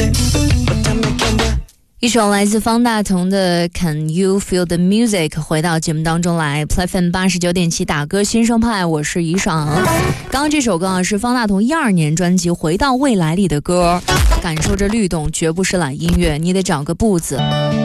一首来自方大同的 Can You Feel the Music 回到节目当中来 Playfm 89.7打歌新生派，我是怡爽。刚刚这首歌是方大同12年专辑回到未来里的歌，感受着律动，绝不是懒音乐，你得找个步子